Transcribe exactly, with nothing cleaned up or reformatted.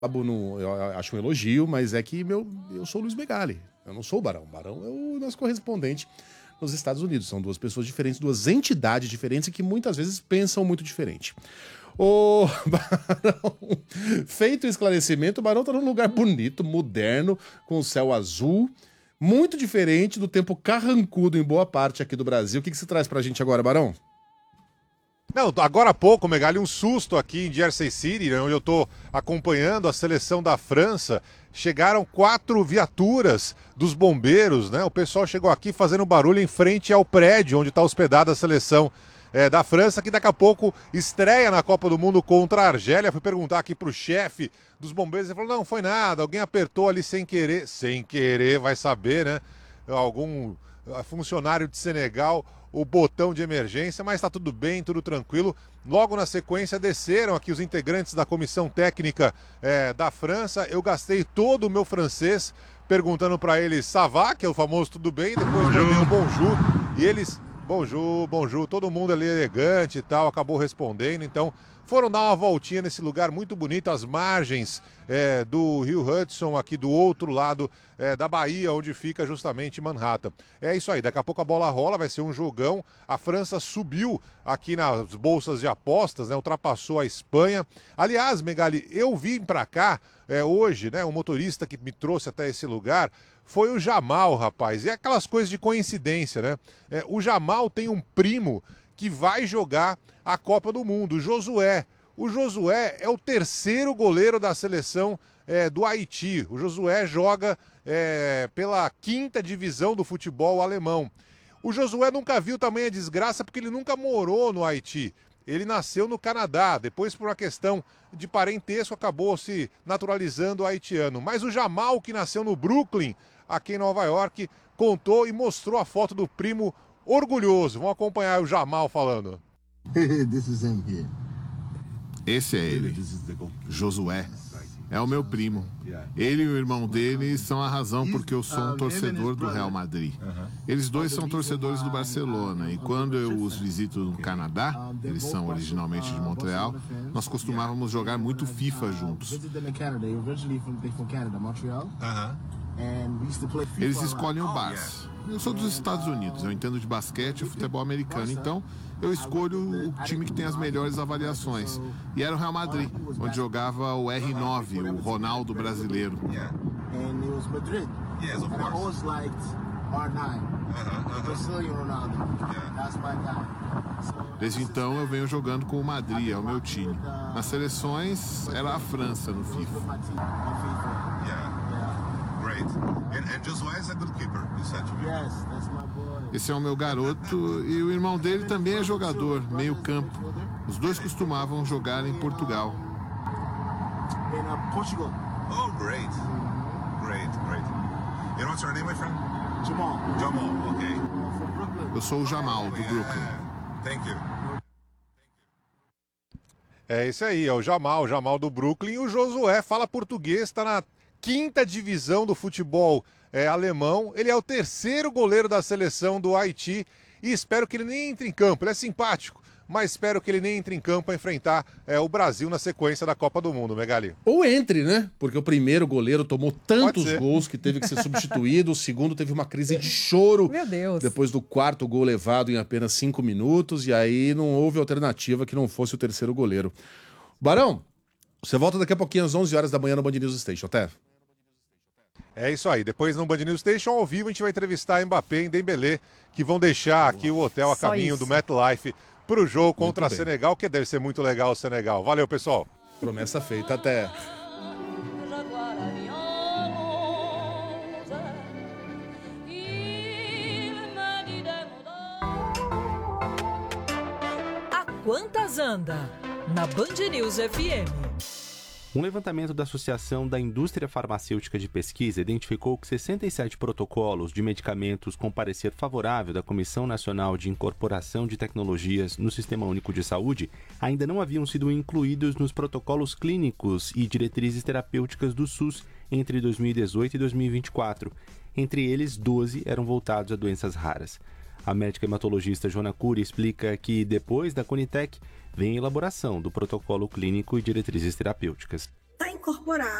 No, eu acho um elogio, mas é que meu, eu sou o Luiz Megali. Eu não sou o Barão. O Barão é o nosso correspondente nos Estados Unidos. São duas pessoas diferentes, duas entidades diferentes e que muitas vezes pensam muito diferente. Ô, Barão, feito o esclarecimento, o Barão tá num lugar bonito, moderno, com o céu azul, muito diferente do tempo carrancudo em boa parte aqui do Brasil. O que, que você traz pra gente agora, Barão? Não, agora há pouco, Megali, um susto aqui em Jersey City, né, onde eu estou acompanhando a seleção da França. Chegaram quatro viaturas dos bombeiros, né? O pessoal chegou aqui fazendo barulho em frente ao prédio onde está hospedada a seleção é, da França, que daqui a pouco estreia na Copa do Mundo contra a Argélia. Fui perguntar aqui para o chefe dos bombeiros, ele falou, não, foi nada, alguém apertou ali sem querer. Sem querer, vai saber, né? Algum funcionário de Senegal, o botão de emergência, mas está tudo bem, tudo tranquilo. Logo na sequência desceram aqui os integrantes da comissão técnica é, da França. Eu gastei todo o meu francês perguntando para eles ça va, que é o famoso tudo bem, depois eu dei um bonjour, e eles bonjour, bonjour, todo mundo ali elegante e tal, acabou respondendo. Então foram dar uma voltinha nesse lugar muito bonito, às margens é, do Rio Hudson, aqui do outro lado é, da Bahia, onde fica justamente Manhattan. É isso aí, daqui a pouco a bola rola, vai ser um jogão. A França subiu aqui nas bolsas de apostas, né, ultrapassou a Espanha. Aliás, Megali, eu vim pra cá é, hoje, né, o motorista que me trouxe até esse lugar foi o Jamal, rapaz. E é aquelas coisas de coincidência, né? É, o Jamal tem um primo que vai jogar a Copa do Mundo, o Josué. O Josué é o terceiro goleiro da seleção é, do Haiti. O Josué joga é, pela quinta divisão do futebol alemão. O Josué nunca viu tamanha desgraça porque ele nunca morou no Haiti. Ele nasceu no Canadá, depois por uma questão de parentesco acabou se naturalizando haitiano. Mas o Jamal, que nasceu no Brooklyn, aqui em Nova York, contou e mostrou a foto do primo orgulhoso. Vamos acompanhar o Jamal falando. Esse é ele, Josué. É o meu primo. Ele e o irmão dele são a razão porque eu sou um torcedor do Real Madrid. Eles dois são torcedores do Barcelona e quando eu os visito no Canadá, eles são originalmente de Montreal, nós costumávamos jogar muito FIFA juntos. Eles escolhem o Barça. Eu sou dos Estados Unidos, eu entendo de basquete e futebol americano, então eu escolho o time que tem as melhores avaliações. E era o Real Madrid, onde jogava o R nove, o Ronaldo brasileiro. Desde então eu venho jogando com o Madrid, é o meu time. Nas seleções era a França no FIFA. Esse é o meu garoto e o irmão dele também é jogador, meio campo. Os dois costumavam jogar em Portugal. Oh, great. Great, great. And what's your name, my friend? Jamal. Jamal, okay. Eu sou o Jamal, do Brooklyn. Thank you. É isso aí, é o Jamal, o Jamal do Brooklyn. O Josué fala português, está na quinta divisão do futebol é, alemão. Ele é o terceiro goleiro da seleção do Haiti e espero que ele nem entre em campo. Ele é simpático, mas espero que ele nem entre em campo a enfrentar é, o Brasil na sequência da Copa do Mundo, Megali. Ou entre, né? Porque o primeiro goleiro tomou tantos gols que teve que ser substituído, o segundo teve uma crise de choro. Meu Deus. Depois do quarto gol levado em apenas cinco minutos, e aí não houve alternativa que não fosse o terceiro goleiro. Barão, você volta daqui a pouquinho às onze horas da manhã no Band News Station, até. É isso aí, depois no Band News Station ao vivo a gente vai entrevistar Mbappé e Dembélé, que vão deixar aqui o hotel a Só caminho isso. do MetLife para o jogo contra a bem. Senegal, que deve ser muito legal o Senegal. Valeu, pessoal. Promessa feita, até. A Quantas Anda? Na Band News F M. Um levantamento da Associação da Indústria Farmacêutica de Pesquisa identificou que sessenta e sete protocolos de medicamentos com parecer favorável da Comissão Nacional de Incorporação de Tecnologias no Sistema Único de Saúde ainda não haviam sido incluídos nos protocolos clínicos e diretrizes terapêuticas do SUS entre dois mil e dezoito e dois mil e vinte e quatro. Entre eles, doze eram voltados a doenças raras. A médica hematologista Joana Cury explica que, depois da Conitec, vem a elaboração do protocolo clínico e diretrizes terapêuticas. está incorporado